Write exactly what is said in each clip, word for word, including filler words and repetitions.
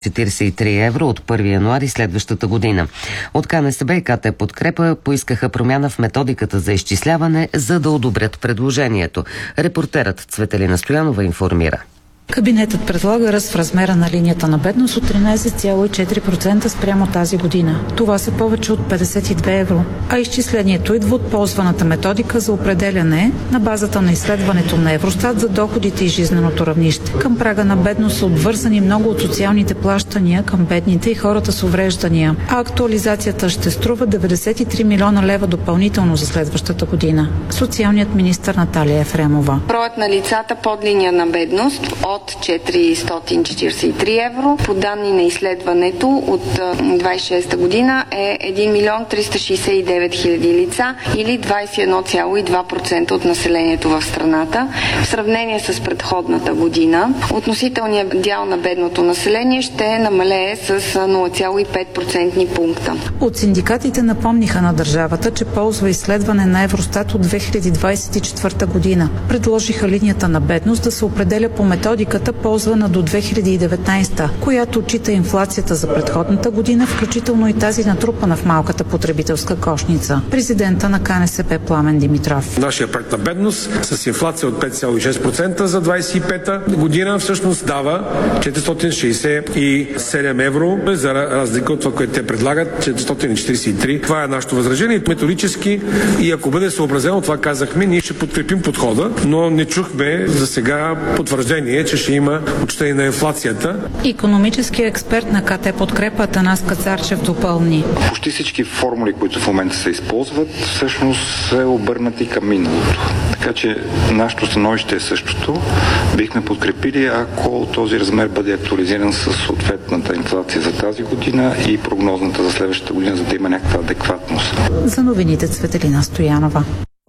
четиридесет и три евро от първи януари следващата година. От КНСБ и КТ Подкрепа поискаха промяна в методиката за изчисляване, за да одобрят предложението. Репортерът Цветелина Стоянова информира. Кабинетът предлага ръст в размера на линията на бедност от тринадесет цяло и четири процента спрямо тази година. Това са повече от петдесет и две евро. А изчислението идва от ползваната методика за определяне на базата на изследването на Евростат за доходите и жизненото равнище. Към прага на бедност са обвързани много от социалните плащания към бедните и хората с увреждания. А актуализацията ще струва деветдесет и три милиона лева допълнително за следващата година. Социалният министър Наталия Ефремова. Броят на лицата под линия на бедност от четиристотин четиридесет и три евро. По данни на изследването от двадесет и шеста година е един милион триста шестдесет и девет хиляди лица или двадесет и едно цяло и два процента от населението в страната. В сравнение с предходната година, относителният дял на бедното население ще намалее с нула цяло и пет процентни пункта. От синдикатите напомниха на държавата, че ползва изследване на Евростат от две хиляди двадесет и четвърта година. Предложиха линията на бедност да се определя по методиката, ползвана до две хиляди и деветнадесета, която отчита инфлацията за предходната година, включително и тази натрупана в малката потребителска кошница. Президента на КНСБ Пламен Димитров. Нашия проект на бедност с инфлация от пет цяло и шест процента за двадесет и пета година всъщност дава четиристотин шестдесет и седем евро, за разлика от това, което те предлагат, четиристотин четиридесет и три. Това е нашето възражение. Методически и ако бъде съобразено, това казахме, ние ще подкрепим подхода, но не чухме за сега потвърждение, че ще има отчитане на инфлацията. Икономически експерт на КТ Подкрепа Атанас Кацарчев допълни. Почти всички формули, които в момента се използват, всъщност са обърнати към миналото. Така че нашето становище е същото. Бихме подкрепили, ако този размер бъде актуализиран с съответната инфлация за тази година и прогнозната за следващата година, за да има някаква адекватност. За новините Цветелина Стоянова.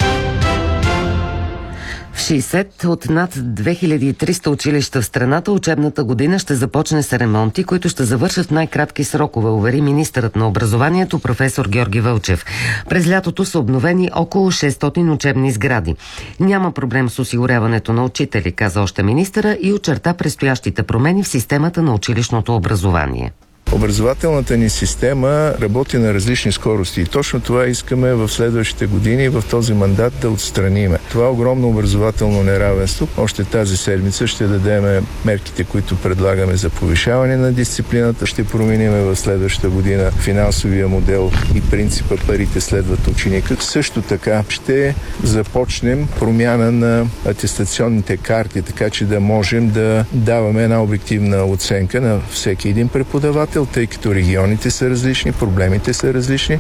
В шейсет от над две хиляди и триста училища в страната учебната година ще започне с ремонти, които ще завършат в най-кратки срокове, увери министърът на образованието професор Георги Вълчев. През лятото са обновени около шестстотин учебни сгради. Няма проблем с осигуряването на учители, каза още министъра и очерта предстоящите промени в системата на училищното образование. Образователната ни система работи на различни скорости и точно това искаме в следващите години в този мандат да отстраниме. Това огромно образователно неравенство. Още тази седмица ще дадем мерките, които предлагаме за повишаване на дисциплината. Ще променим в следващата година финансовия модел и принципа парите следват ученика. Също така ще започнем промяна на атестационните карти, така че да можем да даваме една обективна оценка на всеки един преподавател, тъй като регионите са различни, проблемите са различни.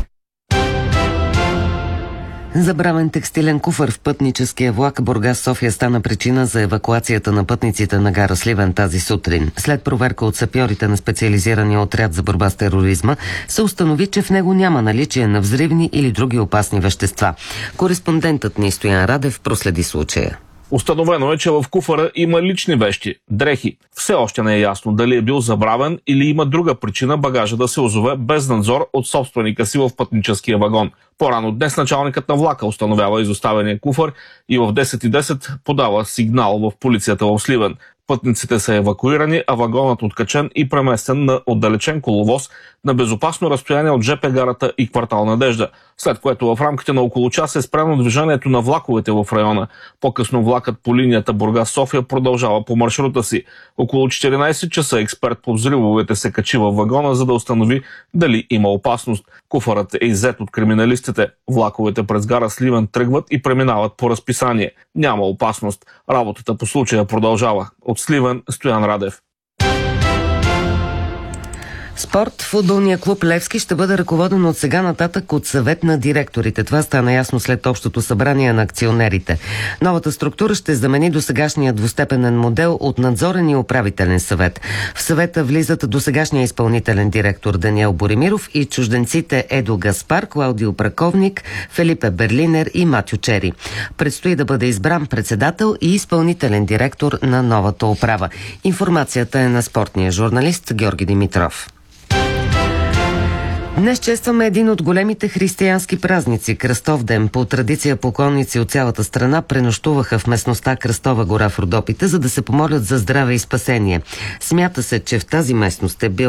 Забравен текстилен куфар в пътническия влак Бургас-София стана причина за евакуацията на пътниците на гара Сливен тази сутрин. След проверка от сапьорите на специализирания отряд за борба с тероризма се установи, че в него няма наличие на взривни или други опасни вещества. Кореспондентът ни Стоян Радев проследи случая. Установено е, че в куфара има лични вещи, дрехи. Все още не е ясно дали е бил забравен или има друга причина багажа да се озове без надзор от собственика си в пътническия вагон. По-рано днес началникът на влака установява изоставения куфар и в десет и десет подава сигнал в полицията в Сливен. Пътниците са евакуирани, а вагонът откачен и преместен на отдалечен коловоз на безопасно разстояние от жп гарата и квартал Надежда, след което в рамките на около час е спряно движението на влаковете в района. По-късно влакът по линията Бургас-София продължава по маршрута си. Около четиринадесет часа експерт по взривовете се качи във вагона, за да установи дали има опасност. Куфарът е иззет от криминалистите. Влаковете през гара Сливен тръгват и преминават по разписание. Няма опасност. Работата по случая продължава. От Сливен, Стоян Радев. Спорт. Футболният клуб Левски ще бъде ръководен от сега нататък от съвет на директорите. Това стана ясно след общото събрание на акционерите. Новата структура ще замени досегашния двустепенен модел от надзорен и управителен съвет. В съвета влизат досегашния изпълнителен директор Даниел Боримиров и чужденците Едо Гаспар, Клаудио Праковник, Фелипе Берлинер и Матю Чери. Предстои да бъде избран председател и изпълнителен директор на новата управа. Информацията е на спортния журналист Георги Димитров. Днес честваме един от големите християнски празници – Кръстов ден. По традиция поклонници от цялата страна пренощуваха в местността Кръстова гора в Родопите, за да се помолят за здраве и спасение. Смята се, че в тази местност е бил